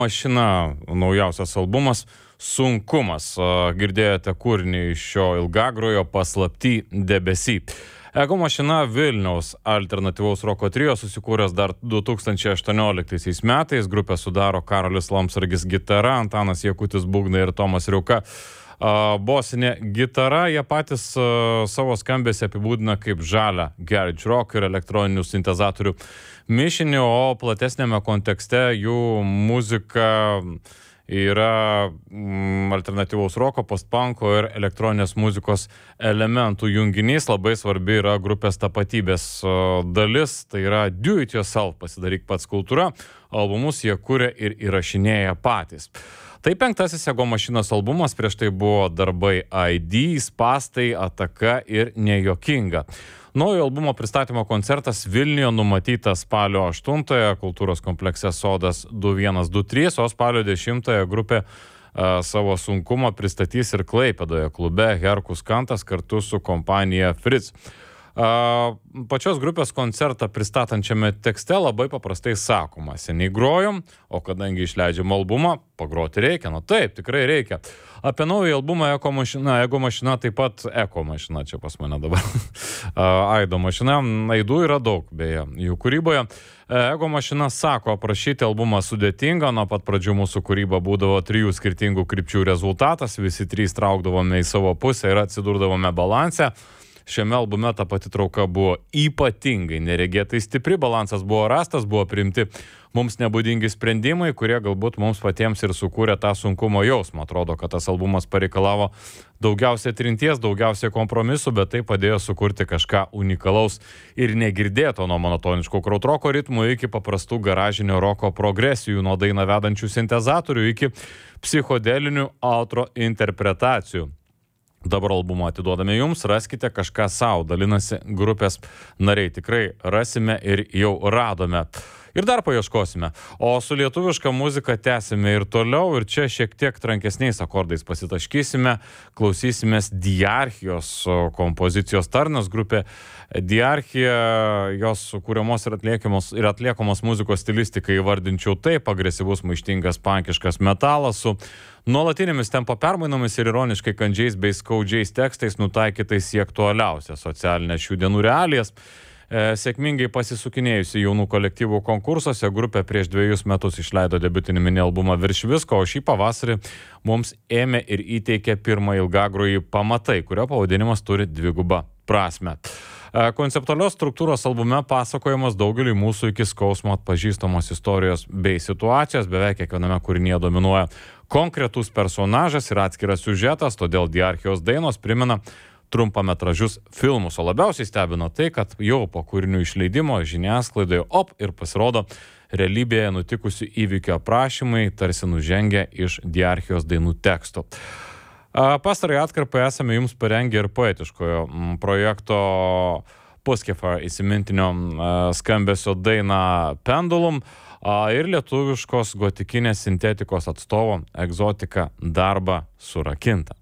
Mašina, naujausias albumas Sunkumas. Girdėjote kūrinį iš šio ilgagrojo Paslapty debesy. Ego Mašina Vilniaus alternatyvaus roko trio susikūręs dar 2018 metais. Grupę sudaro Karolis Lamsargis gitara, Antanas Jakutis būgnai ir Tomas Riauka bosinė gitara. Jie patys savo skambesį apibūdina kaip žalią garage rock ir elektroninių sintezatorių mišinį, o platesnėme kontekste jų muzika yra alternatyvaus roko, postpunko ir elektroninės muzikos elementų junginys. Labai svarbi yra grupės tapatybės dalis, tai yra do it yourself, pasidaryk pats kultūra. Albumus jie kuria ir įrašinėja patys. Tai 5. Ego Mašinos albumas, prieš tai buvo darbai ID, Spastai, Ataka ir Nejuokinga. Naujo albumo pristatymo koncertas Vilniuje numatytas spalio 8-ąją kultūros komplekse Sodas 2123, o spalio 10-ąją grupė savo Sunkumą pristatys ir Klaipėdoje klube Herkus Kantas kartu su kompanija Fritz. Pačios grupės koncertą pristatančiame tekste labai paprastai sakoma: seniai grojom, o kadangi išleidžiam albumą, pagroti reikia. Na taip, tikrai reikia. Apie naują albumą Ego Mašina, taip pat Eko Mašina, čia pas mane dabar Aido Mašina, aidų yra daug beje jų kūryboje. Ego Mašina sako, aprašyti albumą sudėtinga, nuo pat pradžių mūsų kūryba būdavo 3 skirtingų krypčių rezultatas, visi 3 traukdavome į savo pusę ir atsidurdavome balanse. Šiame albume ta pati trauka buvo ypatingai neregėtai stipri, balansas buvo rastas, buvo priimti mums nebūdingi sprendimai, kurie galbūt mums patiems ir sukūrė tą sunkumo jausmą. Atrodo, kad tas albumas pareikalavo daugiausiai trinties, daugiausiai kompromisų, bet tai padėjo sukurti kažką unikalaus ir negirdėto, nuo monotoniškų krautroko ritmų iki paprastų garažinio roko progresijų, nuo dainą vedančių sintezatorių iki psichodelinių outro interpretacijų. Dabar albumą atiduodame jums, raskite kažką savo, dalinasi grupės nariai. Tikrai rasime ir jau radome. Ir dar paieškosime. O su lietuviška muzika tęsime ir toliau, ir čia šiek tiek trankesniais akordais pasitaškysime, klausysimės Diarchijos kompozicijos Tarnas grupė. Diarchija, jos kūriamos ir atliekamos muzikos stilistikai įvardinčiau taip: agresyvus, maištingas, pankiškas metalas su nuolatinėmis tempo permainomis ir ironiškai kandžiais bei skaudžiais tekstais nutaikytais į aktualiausias socialinės šių dienų realijas. Sėkmingai pasisukinėjusi jaunų kolektyvų konkursuose, grupė prieš 2 metus išleido debiutinį mini albumą Virš visko, o šį pavasarį mums ėmė ir įteikė pirmąjį ilgagrojį Pamatai, kurio pavadinimas turi dvigubą prasmę. Konceptualios struktūros albume pasakojamos daugeliui mūsų iki skausmo atpažįstamos istorijos bei situacijos, beveik kiekviename kūrinyje dominuoja konkretus personažas ir atskiras siužetas, todėl Diarchijos dainos primena trumpametražius filmus, o labiausiai stebina tai, kad jau po kūrinių išleidimo žiniasklaidoje ir pasirodo realybėje nutikusių įvykių aprašymai, tarsi nužengia iš Diarchijos dainų tekstų. Pastarąją atkarpą esame jums parengę ir poetiškojo projekto Puskefa įsimintinio skambesio dainą Pendulum ir lietuviškos gotikinės sintetikos atstovo Egzotika darbą Surakinta.